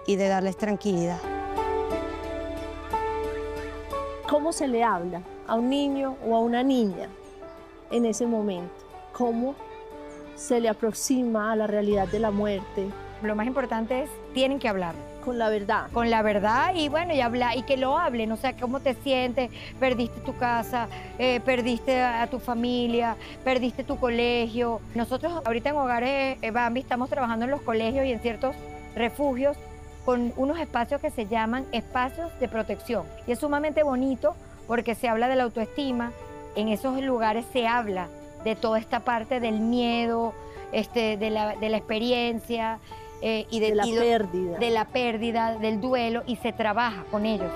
y de darles tranquilidad. ¿Cómo se le habla a un niño o a una niña en ese momento? ¿Cómo se le aproxima a la realidad de la muerte? Lo más importante es, tienen que hablar. Con la verdad. Con la verdad y bueno, y que lo hablen, o sea, cómo te sientes, perdiste tu casa, perdiste a tu familia, perdiste tu colegio. Nosotros ahorita en Hogares Bambi estamos trabajando en los colegios y en ciertos refugios con unos espacios que se llaman espacios de protección. Y es sumamente bonito porque se habla de la autoestima, en esos lugares se habla de toda esta parte del miedo, de la experiencia, y de la pérdida. De la pérdida, del duelo, y se trabaja con ellos.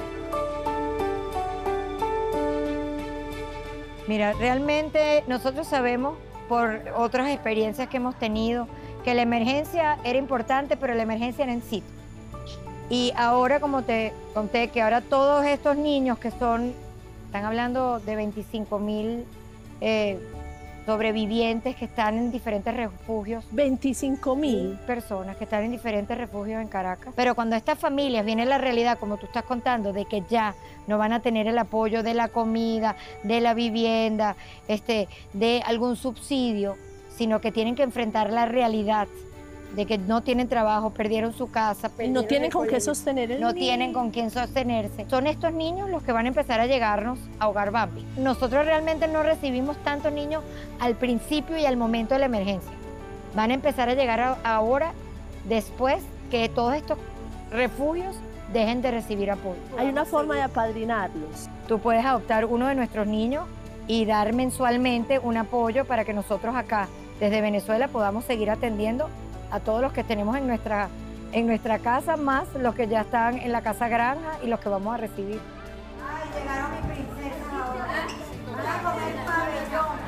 Mira, realmente nosotros sabemos por otras experiencias que hemos tenido que la emergencia era importante, pero la emergencia era en sitio. Y ahora, como te conté, que ahora todos estos niños que están hablando de 25.000 sobrevivientes que están en diferentes refugios. 25.000 personas que están en diferentes refugios en Caracas. Pero cuando estas familias viene la realidad, como tú estás contando, de que ya no van a tener el apoyo de la comida, de la vivienda, de algún subsidio, sino que tienen que enfrentar la realidad de que no tienen trabajo, perdieron su casa, no tienen con qué sostener el no niño. tienen con quién sostenerse. Son estos niños los que van a empezar a llegarnos a Hogar Bambi. Nosotros realmente no recibimos tantos niños al principio y al momento de la emergencia. Van a empezar a llegar ahora, después que todos estos refugios dejen de recibir apoyo. Hay una forma de apadrinarlos. Tú puedes adoptar uno de nuestros niños y dar mensualmente un apoyo para que nosotros acá, desde Venezuela, podamos seguir atendiendo a todos los que tenemos en nuestra casa, más los que ya están en la casa granja y los que vamos a recibir. Ay, llegaron mis princesas ahora. Van a comer pabellón.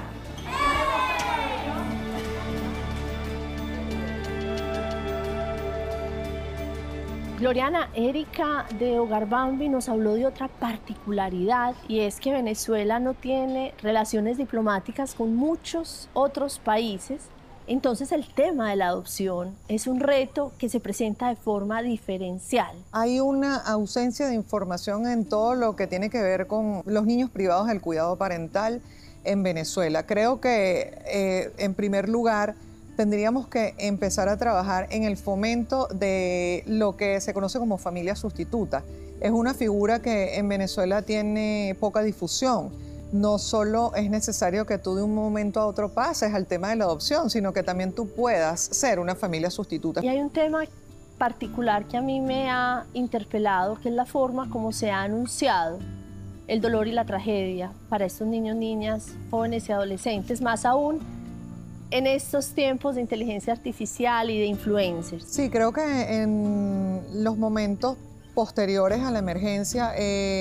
Gloriana, Erika de Hogar Bambi nos habló de otra particularidad y es que Venezuela no tiene relaciones diplomáticas con muchos otros países. Entonces el tema de la adopción es un reto que se presenta de forma diferencial. Hay una ausencia de información en todo lo que tiene que ver con los niños privados del cuidado parental en Venezuela. Creo que en primer lugar tendríamos que empezar a trabajar en el fomento de lo que se conoce como familia sustituta. Es una figura que en Venezuela tiene poca difusión. No solo es necesario que tú de un momento a otro pases al tema de la adopción, sino que también tú puedas ser una familia sustituta. Y hay un tema particular que a mí me ha interpelado, que es la forma como se ha anunciado el dolor y la tragedia para estos niños, niñas, jóvenes y adolescentes, más aún en estos tiempos de inteligencia artificial y de influencers. Sí, creo que en los momentos posteriores a la emergencia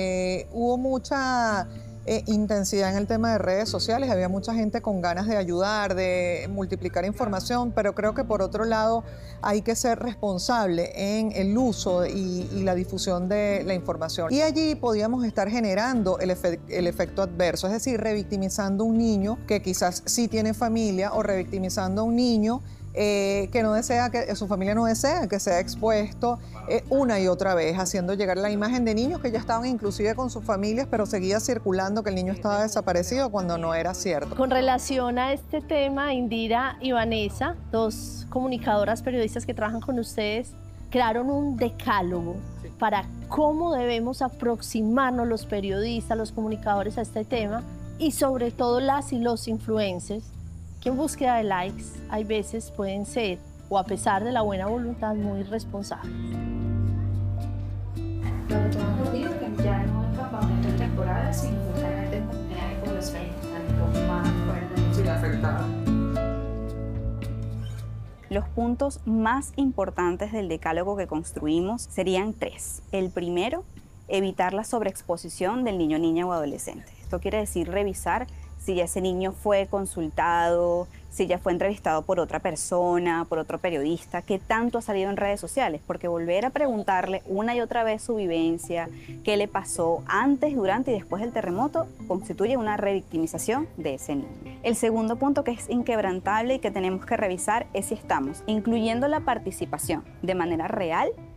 hubo mucha intensidad en el tema de redes sociales, había mucha gente con ganas de ayudar, de multiplicar información, pero creo que por otro lado hay que ser responsable en el uso y la difusión de la información. Y allí podíamos estar generando el efecto adverso, es decir, revictimizando a un niño que quizás sí tiene familia o revictimizando a un niño que no desea, que su familia no desea que sea expuesto una y otra vez, haciendo llegar la imagen de niños que ya estaban inclusive con sus familias, pero seguía circulando que el niño estaba desaparecido cuando no era cierto. Con relación a este tema, Indira y Vanessa, dos comunicadoras periodistas que trabajan con ustedes, crearon un decálogo para cómo debemos aproximarnos los periodistas, los comunicadores a este tema y sobre todo las y los influencers, que en búsqueda de likes hay veces pueden ser, o a pesar de la buena voluntad, muy irresponsables. Lo que tengo entendido es que ya no hay campamentos temporales, sino que realmente comunidades de población están más fuertes y afectadas. Los puntos más importantes del decálogo que construimos serían 3. El primero, evitar la sobreexposición del niño, niña o adolescente. Esto quiere decir revisar si ya ese niño fue consultado, si ya fue entrevistado por otra persona, por otro periodista, qué tanto ha salido en redes sociales, porque volver a preguntarle una y otra vez su vivencia, qué le pasó antes, durante y después del terremoto, constituye una revictimización de ese niño. El segundo punto que es inquebrantable y que tenemos que revisar es si estamos incluyendo la participación de manera real